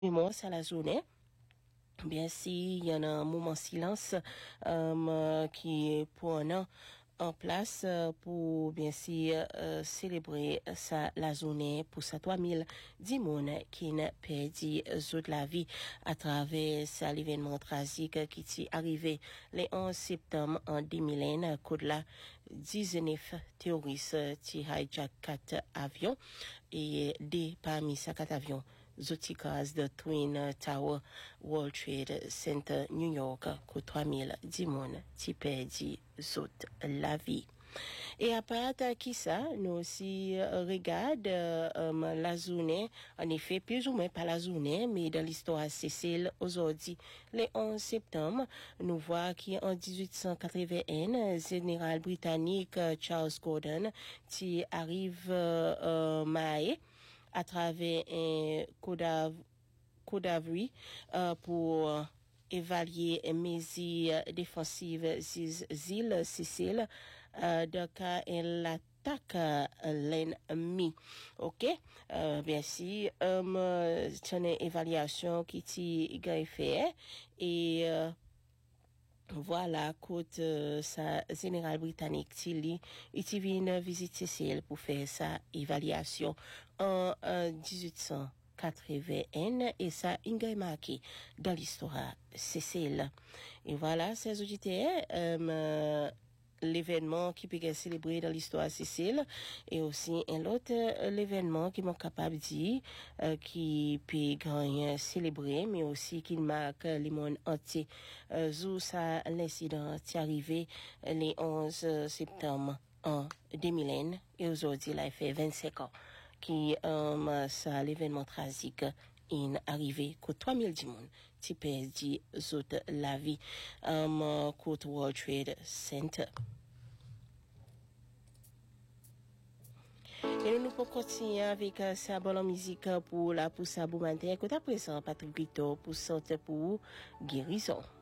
mémoire à la journée. Bien si il y en a un moment silence qui est pour un an en place pour bien si célébrer ça la journée pour ça 3010 moun qui n'a perdu la vie à travers ça l'événement tragique qui est arrivé le 11 septembre en 2001 coup de la 19 terroristes qui hijack 4 avions et des parmi ces 4 avions Zotikas de Twin Tower World Trade Center New York que 3010 moun qui perdu la vie. Et à part qui ça, nous aussi regarde la journée, en effet, plus ou moins pas la journée, mais dans l'histoire Cécile, aujourd'hui, le 11 septembre, nous voit qu'en 1881, général britannique Charles Gordon, qui arrive Maé, à travers un Codavery pour évaluer les mesures défensives des îles Sicile de cas l'attaque l'ennemi. OK? Bien si c'est une évaluation qui est faite et voilà, côte sa général britannique Tilly, il vient visiter Sicile pour faire sa évaluation en 1881 et ça est marqué dans l'histoire Sicile. Et voilà, ces auditeurs, l'événement qui peut être célébré dans l'histoire Sicile et aussi un autre l'événement qui m'est capable de dire qui peut gagner célébrer mais aussi qui marque le monde entier où ça l'incident est arrivé le 11 septembre en 2001 et aujourd'hui là il fait 25 ans qui ça l'événement tragique in arrivé que 3010 moun qui perdu la vie côte World Trade Center. Et nous pouvons continuer avec sa bonne musique pour la pousse à Boumanté. Écoute à présent Patrick Guito pour sortir pour guérison.